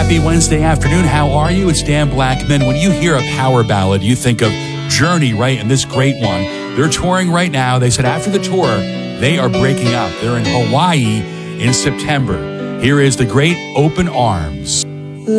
Happy Wednesday afternoon. How are you? It's Dan Blackman. When you hear a power ballad, you think of Journey, right? And this great one. They're touring right now. They said after the tour, they are breaking up. They're in Hawaii in September. Here is the great Open Arms.